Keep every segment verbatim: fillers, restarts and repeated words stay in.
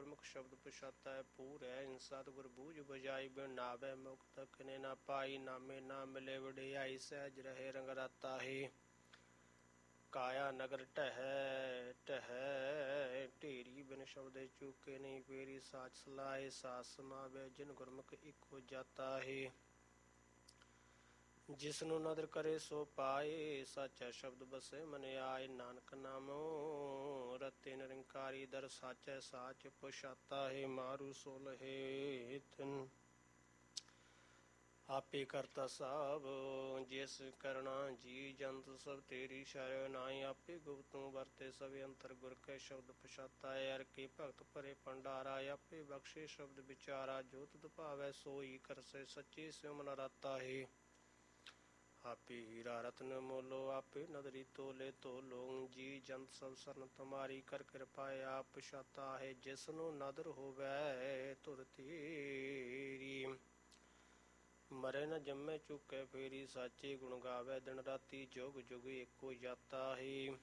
ਗੁਰਮੁਖ ਸ਼ਬਦ ਪਛਾਤਾ ਹੈ ਪੂਰ ਹੈ। ਇਨ ਸਤਿਗੁਰ ਬੂਝ ਬਜਾਈ ਬਿਨ ਨਾਵੇ ਮੁਕਤ ਕਿਨੇ ਨਾ ਪਾਈ। ਨਾਮੇ ਨਾ ਮਿਲੇ ਵਡਿਆਈ ਸਹਿਜ ਰਹੇ ਰੰਗ ਰਾਤਾ ਹੈ। ਕਾਇਆ ਨਗਰ ਢਹਿ ਢਹਿ ਢੇਰੀ ਬਿਨ ਸ਼ਬਦੇ ਚੂਕੇ ਨਹੀਂ ਪੇਰੀ। ਸਾਚ ਸਲਾਏ ਸਾਸ ਸਮਾਵੇ ਜਿਨ ਗੁਰਮੁਖ ਇੱਕੋ ਜਾਤਾ ਹੈ। ਜਿਸਨੂੰ ਨਦਰ ਕਰੇ ਸੋ ਪਾਏ ਸਾਚਾ ਸ਼ਬਦ ਬਸੇ ਮਨ ਆਏ। ਨਾਨਕ ਨਾਮੋ ਰਤੇ ਨਿਰੰਕਾਰੀ ਦਰ ਸਾਚੈ ਸਾਚ ਪਛਾਤਾ ਹੈ। ਮਾਰੂ ਸੋ ਲਹੇ ਤਿਨ ਆਪੇ ਕਰਤਾ ਸਭ ਜਿਸ ਕਰਣਾ ਜੀ ਜੰਤ ਸਭ ਤੇਰੀ ਸ਼ਰਨ ਆਏ। ਆਪੇ ਗੁਪਤੂ ਵਰਤੇ ਸਭ ਅੰਤਰ ਗੁਰ ਕੈ ਸ਼ਬਦ ਪਛਾਤਾ ਹੈ। ਅਰ ਕੇ ਭਗਤ ਭਰੇ ਭੰਡਾਰਾ ਆਪੇ ਬਖਸ਼ੇ ਸ਼ਬਦ ਵਿਚਾਰਾ। ਜੋ ਤੁਧ ਭਾਵੈ ਸੋਈ ਕਰਸੇ ਸੱਚੇ ਸਿਉ ਮਨ ਰਾਤਾ ਹੈ। ਆਪੇ ਹੀਰਾ ਰਤਨ ਮੋਲੋ ਆਪੇ ਨਦਰੀ ਤੋਲੇ ਤੋਲੋ। ਜੀ ਜੰਤ ਸਭ ਸਰਨ ਤੁਮਾਰੀ ਕਰ ਕਿਰਪਾ ਆਪ ਪਛਾਤਾ ਹੈ। ਜਿਸਨੂੰ ਨਦਰ ਹੋਵੈ ਤੁਰ ਤੇਰੀ ਮਰੇ ਨ ਜੰਮੈ ਚੁਕੈ ਫੇਰੀ। ਸਾਚੇ ਗੁਣ ਗਾਵੈ ਦਿਨ ਰਾਤੀ ਜੁਗ ਜੁਗ ਏਕੋ ਜਾਤਾ ਹੈ।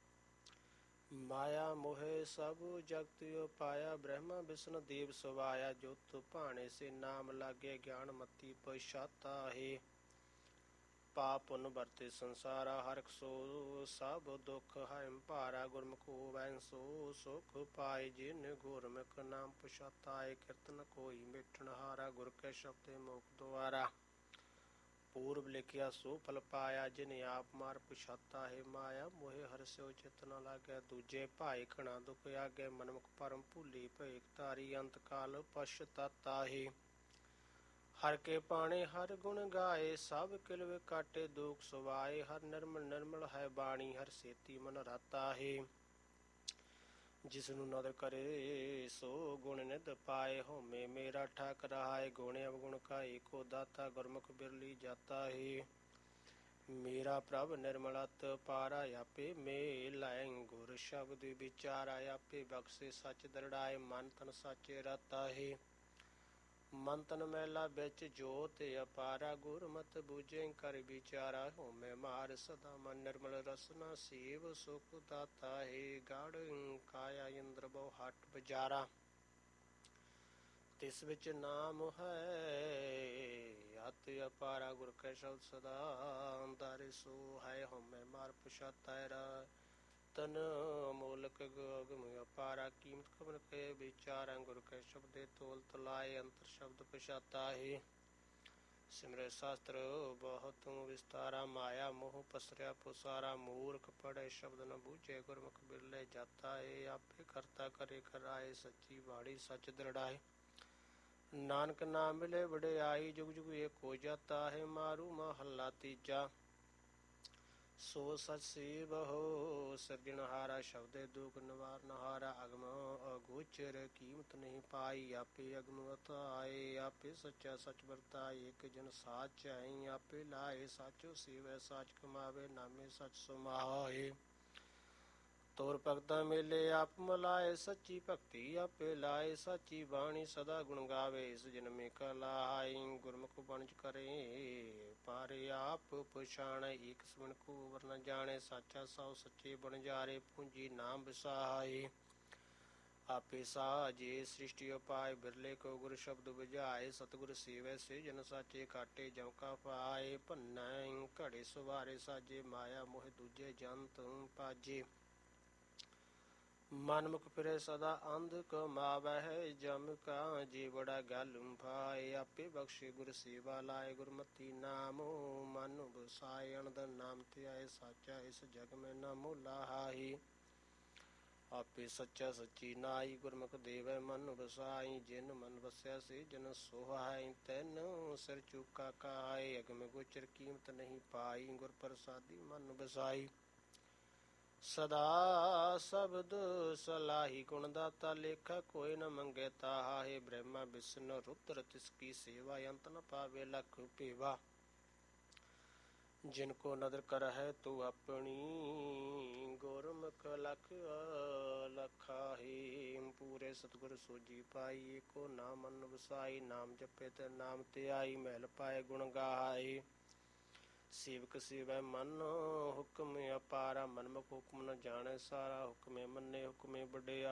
ਮਾਇਆ ਮੋਹਿ ਸਭ ਜਗਤ ਉਪਾਇਆ ਬ੍ਰਹਮਾ ਵਿਸ਼ਨ ਦੇਵ ਸਵਾਇਆ। ਜੁਤ ਭਾਣੇ ਸੇ ਨਾਮ ਲਾਗੇ ਗਿਆਨ ਮਤੀ ਪਛਾਤਾ ਹੈ। ਪਾਪ ਪੁੰਨ ਵਰਤੇ ਸੰਸਾਰਾ ਹਰਖ ਸੋ ਸਭ ਦੁਖ ਹਰਿ ਭਾਰਾ। ਗੁਰਮੁਖ ਹੋਵੈ ਸੋ ਸੁਖ ਪਾਏ ਜਿਨ ਗੁਰਮੁਖ ਨਾਮ ਪਛਾਤਾ ਹੈ। ਕੀਰਤਨ ਕੋਈ ਮੇਟਣ ਹਾਰਾ ਗੁਰ ਕੈ ਸ਼ਬਦੇ ਮੋਖ ਦੁਆਰਾ। ਪੂਰਬ ਲਿਖਿਆ ਸੋ ਫਲ ਪਾਇਆ ਜਿਨ ਆਪ ਮਾਰ ਪਛਾਤਾ ਹੈ। ਮਾਇਆ ਮੋਹਿ ਹਰਿ ਚਿਤ ਨ ਲਾਗੈ ਦੂਜੇ ਭਾਏ ਘਣਾ ਦੁਖ ਆਗੈ। ਮਨਮੁਖ ਭਰਮ ਭੁੱਲੀ ਭੇਖ ਧਾਰੀ ਅੰਤ ਕਾਲ ਪਛਤਾਤਾ ਹੈ। ਹਰਿ ਕੇ ਪਾਣੇ ਹਰਿ ਗੁਣ ਗਾਏ ਸਭ ਕਿਲਵੇ ਕਾਟੇ ਦੁਖ ਸੁਵਾਏ। ਹਰਿ ਨਿਰਮਲ ਨਿਰਮਲ ਹੈ ਬਾਣੀ ਹਰਿ ਸੇਤੀ ਮਨ ਰਾਤਾ ਹੈ। ਜਿਸਨੂੰ ਨਦਰ ਕਰੇ ਸੋ ਗੁਣ ਨਿਧ ਪਾਏ। ਹਉਮੈ ਮੇਰਾ ਠਾਕ ਰਹਾਏ ਗੁਣ ਅਵਗੁਣ ਕਾ ਏਕੋ ਦਾਤਾ। ਗੁਰਮੁਖ ਬਿਰਲੀ ਜਾਤਾ ਹੈ। ਮੇਰਾ ਪ੍ਰਭ ਨਿਰਮਲ ਅਤ ਪਾਰਾ ਆਪੇ ਮੇਲੈ ਗੁਰ ਸ਼ਬਦ ਵਿਚਾਰਾ। ਆਪੇ ਬਖਸ਼ੇ ਸਚ ਦ੍ਰਿੜਾਏ ਮਨ ਤਨ ਸਾਚੇ ਰਾਤਾ ਹੈ। ਮਨ ਤਨ ਮੈਲਾ ਵਿੱਚ ਜੋਤ ਅਪਾਰਾ ਗੁਰਮਤਿ ਬੂਝੈ ਕਰ ਵਿਚਾਰਾ। ਹਉਮੈ ਮਾਰ ਸਦਾ ਮਨ ਨਿਰਮਲ ਰਸਨਾ ਸੇਵ ਸੁਖ ਦਾਤਾ ਹੈ। ਗੜ ਕਾਇਆ ਇੰਦਰ ਬਹੁ ਹੱਟ ਬਜਾਰਾ ਤਿਸ ਵਿੱਚ ਨਾਮ ਹੈ। ਅਤ ਅਪਾਰਾ ਗੁਰ ਕੈ ਸ਼ਬਦ ਸਦਾ ਦਾਰੇ ਸੋ ਹੈ। ਹਉਮੈ ਮਾਰ ਪਛਾਤਾ ਹੈ। ਤਨ ਮੋਲਕ ਗਗਮ ਅਪਾਰਾ ਕੀਮਤ ਕਬਨ ਕੇ ਵਿਚਾਰਾ। ਗੁਰ ਕੈ ਸ਼ਬਦੇ ਤੋਲ ਤਲਾਏ ਅੰਤਰ ਸ਼ਬਦ ਪਛਾਤਾ ਹੈ। ਸਿਮਰੈ ਸ਼ਾਸਤਰ ਬਹੁਤ ਵਿਸਤਾਰਾ ਮਾਇਆ ਮੋਹ ਪਸਰਿਆ ਪੁਸਾਰਾ। ਮੂਰਖ ਪੜ੍ਹੈ ਸ਼ਬਦ ਨ ਬੂਝੈ ਗੁਰਮੁਖ ਬਿਰਲੇ ਜਾਤਾ ਹੈ। ਆਪੇ ਕਰਤਾ ਕਰੇ ਕਰਾਏ ਸੱਚੀ ਬਾਣੀ ਸਚ ਦ੍ਰਿੜਾਏ। ਨਾਨਕ ਨਾਮ ਮਿਲੇ ਵਡਿਆਈ ਜੁਗ ਜੁਗ ਏਕੋ ਜਾਤਾ ਹੈ। ਮਾਰੂ ਮਹੱਲਾ ਤੀਜਾ ਸੋ ਸਚ ਸੇਵਹੁ ਸਿਰਜਣਹਾਰਾ। ਸ਼ਬਦੇ ਦੁਖ ਨਿਵਾਰਨ ਹਾਰਾ ਅਗਮ ਅਗੋਚਰ ਕੀਮਤ ਨਹੀਂ ਪਾਈ। ਆਪੇ ਅਗਮ ਅਥਾਏ ਆਪੇ ਸੱਚਾ ਸਚ ਵਰਤਾਏ। ਇਕ ਜਨ ਸਾਚੈ ਆਪੇ ਲਾਏ ਸਾਚੋ ਸੇਵੈ ਸਾਚ ਕਮਾਵੇ। ਨਾਮੇ ਸਚ ਸੁਮਾਏ ਤੋਰ ਭਗਤਾਂ ਮੇਲੇ ਆਪ ਮਲਾਏ। ਸੱਚੀ ਭਗਤੀ ਆਪੇ ਲਾਏ ਸਾਚੀ ਬਾਣੀ ਸਦਾ ਗੁਣ ਗਾਵੇ। ਇਸ ਜਨਮੇ ਕਾ ਲਾਈ ਗੁਰਮੁਖ ਵਣਜ ਕਰੇ ਪਾਰੇ ਆਪ ਪਛਾਣੈ। ਏਕ ਸਿਮਰਨ ਕੋ ਵਰ ਨ ਜਾਣੈ ਸਾਚਾ ਸੌ ਸੱਚੇ ਬਣਜਾਰੇ। ਪੂੰਜੀ ਨਾਮ ਵਿਸਾਹੇ ਆਪੇ ਸਾਜੇ ਸ੍ਰਿਸ਼ਟੀ ਉਪਾਏ। ਬਿਰਲੇ ਕੋ ਗੁਰ ਸ਼ਬਦ ਬੁਝਾਏ ਸਤਿਗੁਰ ਸੇਵੈ ਸੇ ਜਨ ਸਾਚੇ। ਕਾਟੇ ਜਮ ਕਾ ਪਾਏ ਭੰਨੈ ਘੜੇ ਸੁਵਾਰੇ ਸਾਜੇ। ਮਾਇਆ ਮੋਹਿ ਦੂਜੇ ਜੰਤ ਪਾਜੇ ਮਨਮੁਖ ਫਿਰੇ ਸਦਾ ਅੰਧ ਕਮਾਵਹਿ। ਜਮ ਕਾ ਜੇ ਬੜਾ ਗਲ ਭਾਏ ਆਪੇ ਬਖਸ਼ੇ ਗੁਰ ਸੇਵਾ ਲਾਏ। ਗੁਰਮਤੀ ਨਾਮ ਮਨ ਵਸਾਏ ਅਨੰਦ ਨਾਮ ਧਿਆਏ। ਸਾਚਾ ਇਸ ਜਗ ਮੈਂ ਨਾ ਮੋਲਾ ਹਾਹੀ ਆਪੇ ਸੱਚਾ ਸੱਚੀ ਨਾਈ। ਗੁਰਮੁਖ ਦੇਵੈ ਮਨ ਵਸਾਈ ਜਿਨ ਮਨ ਵਸਿਆ ਸੇ ਜਨ ਸੁਹਾਈ। ਤੈਨ ਸਿਰ ਚੂਕਾ ਕਾਏ ਅਗਮ ਗੋਚਰ ਕੀਮਤ ਨਹੀਂ ਪਾਈ। ਗੁਰ ਪ੍ਰਸਾਦੀ ਮਨ ਵਸਾਈ ਸਦਾ ਸ਼ਬਦ ਸਲਾਹੀ। ਗੁਣ ਦਾਤਾ ਲੇਖਾ ਕੋਈ ਨ ਮੰਗੈ ਤਾਹਾ ਹੈ। ਬ੍ਰਹਮਾ ਵਿਸ਼ਨ ਰੁਦਰ ਤਿਸ ਕੀ ਸੇਵਾ ਅੰਤ ਨ ਪਾਵੇ ਲਖ ਭੇਵਾ। ਜਿਨ ਕੋ ਨਦਰ ਕਰਹਿ ਤੂੰ ਆਪਣੀ ਗੁਰਮੁਖ ਲਖ ਲਖਾ ਹੈ। ਪੂਰੇ ਸਤਿਗੁਰ ਸੋਜੀ ਪਾਈ ਏਕੋ ਨਾਮ ਮਨ ਵਸਾਈ। ਨਾਮ ਜਪੇ ਤੇ ਨਾਮ ਧਿਆਈ ਮਹਿਲ ਪਾਏ ਗੁਣ ਗਾਏ। ਸੇਵਕ ਸੇਵੈ ਮਨ ਹੁਕਮ ਅਪਾਰਾ। ਮਨਮੁਖ ਹੁਕਮ ਨ ਜਾਣੈ ਸਾਰਾ। ਹੁਕਮੇ ਮੰਨੇ ਹੁਕਮੇ ਵਡਿਆਈ।